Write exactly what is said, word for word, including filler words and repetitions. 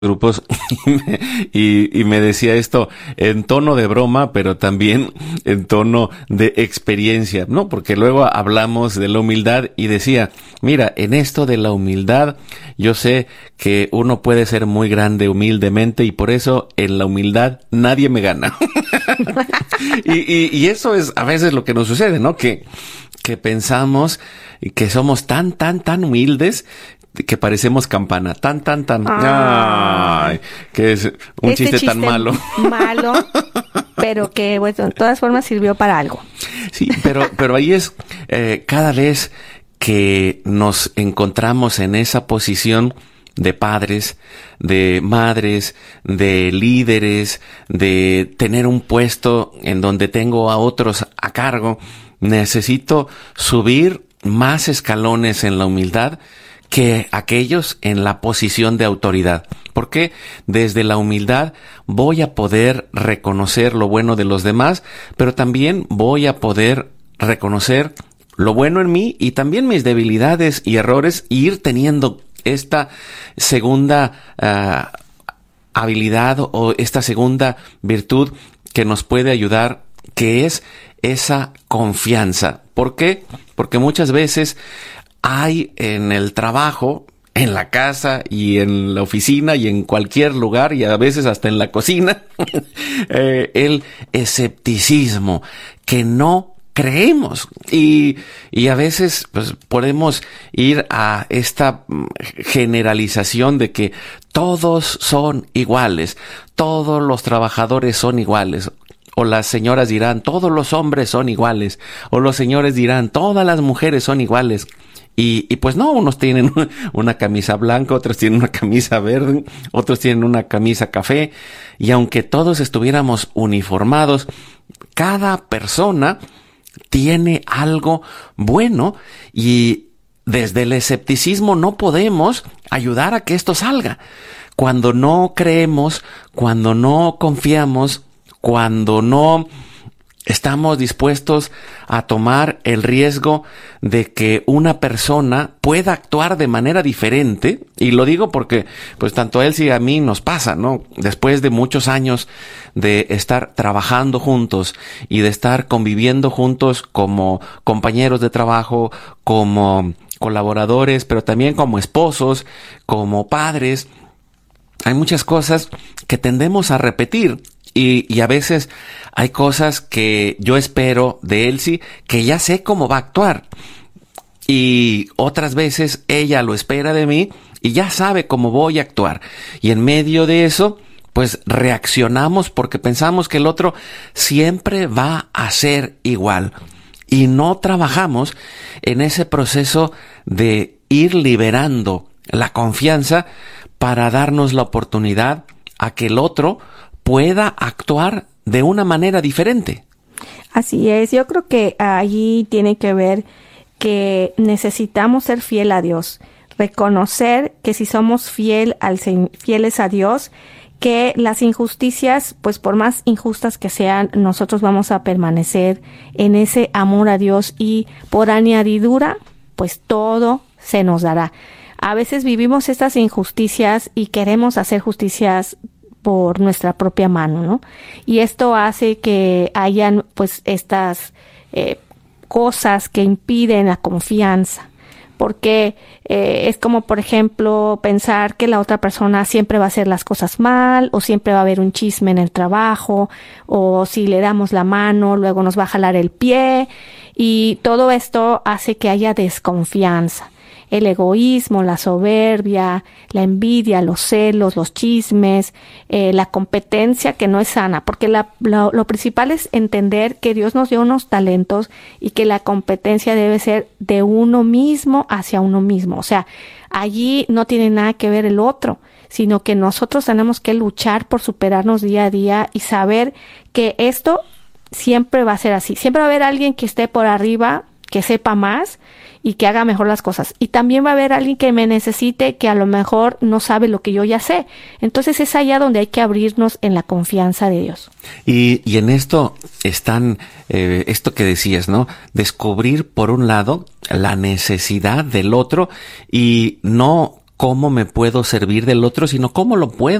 grupos y me, y, y me decía esto en tono de broma, pero también en tono de experiencia, ¿no? Porque luego hablamos de la humildad y decía, mira, en esto de la humildad, yo sé que uno puede ser muy grande humildemente y por eso en la humildad nadie me gana. y, y, y eso es a veces lo que nos sucede, ¿no? Que, que pensamos que somos tan, tan, tan humildes que parecemos campana, tan, tan, tan, Ah. ay, que es un Este chiste, chiste tan malo. malo, pero que, bueno, de todas formas sirvió para algo. Sí, pero, pero ahí es, eh, cada vez que nos encontramos en esa posición de padres, de madres, de líderes, de tener un puesto en donde tengo a otros a cargo, necesito subir más escalones en la humildad que aquellos en la posición de autoridad. Porque desde la humildad voy a poder reconocer lo bueno de los demás, pero también voy a poder reconocer lo bueno en mí y también mis debilidades y errores y ir teniendo esta segunda uh, habilidad o esta segunda virtud que nos puede ayudar, que es esa confianza. ¿Por qué? Porque muchas veces hay en el trabajo, en la casa y en la oficina y en cualquier lugar y a veces hasta en la cocina, eh, el escepticismo que no creemos y, y a veces pues podemos ir a esta generalización de que todos son iguales, todos los trabajadores son iguales. O las señoras dirán, todos los hombres son iguales. O los señores dirán, todas las mujeres son iguales. Y, y pues no, unos tienen una camisa blanca, otros tienen una camisa verde, otros tienen una camisa café. Y aunque todos estuviéramos uniformados, cada persona tiene algo bueno y desde el escepticismo no podemos ayudar a que esto salga. Cuando no creemos, cuando no confiamos, cuando no estamos dispuestos a tomar el riesgo de que una persona pueda actuar de manera diferente, y lo digo porque pues tanto a él y a mí nos pasa, ¿no? Después de muchos años de estar trabajando juntos y de estar conviviendo juntos como compañeros de trabajo, como colaboradores, pero también como esposos, como padres, hay muchas cosas que tendemos a repetir. Y, y a veces hay cosas que yo espero de Elsie que ya sé cómo va a actuar. Y otras veces ella lo espera de mí y ya sabe cómo voy a actuar. Y en medio de eso, pues reaccionamos porque pensamos que el otro siempre va a ser igual. Y no trabajamos en ese proceso de ir liberando la confianza para darnos la oportunidad a que el otro pueda actuar de una manera diferente. Así es, yo creo que allí tiene que ver que necesitamos ser fiel a Dios, reconocer que si somos fiel al, fieles a Dios, que las injusticias, pues por más injustas que sean, nosotros vamos a permanecer en ese amor a Dios y por añadidura, pues todo se nos dará. A veces vivimos estas injusticias y queremos hacer justicias por nuestra propia mano, ¿no? Y esto hace que hayan, pues, estas eh, cosas que impiden la confianza. Porque eh, es como, por ejemplo, pensar que la otra persona siempre va a hacer las cosas mal, o siempre va a haber un chisme en el trabajo, o si le damos la mano, luego nos va a jalar el pie, y todo esto hace que haya desconfianza. El egoísmo, la soberbia, la envidia, los celos, los chismes, eh, la competencia que no es sana, porque la, lo, lo principal es entender que Dios nos dio unos talentos y que la competencia debe ser de uno mismo hacia uno mismo. O sea, allí no tiene nada que ver el otro, sino que nosotros tenemos que luchar por superarnos día a día y saber que esto siempre va a ser así. Siempre va a haber alguien que esté por arriba, que sepa más y que haga mejor las cosas. Y también va a haber alguien que me necesite, que a lo mejor no sabe lo que yo ya sé. Entonces es allá donde hay que abrirnos en la confianza de Dios. Y, y en esto están, eh, esto que decías, ¿no? Descubrir, por un lado, la necesidad del otro y no cómo me puedo servir del otro, sino cómo lo puedo